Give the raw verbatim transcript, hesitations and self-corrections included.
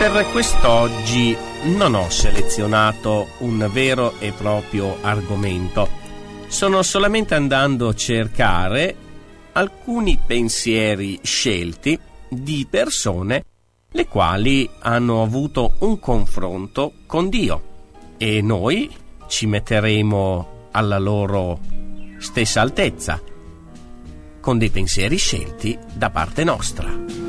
Per quest'oggi non ho selezionato un vero e proprio argomento. Sono solamente andando a cercare alcuni pensieri scelti di persone le quali hanno avuto un confronto con Dio, e noi ci metteremo alla loro stessa altezza con dei pensieri scelti da parte nostra.